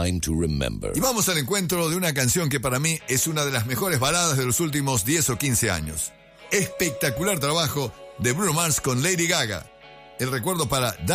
time to remember. Y vamos al encuentro de una canción que para mí es una de las mejores baladas de los últimos 10 o 15 años. Espectacular trabajo de Bruno Mars con Lady Gaga. El recuerdo para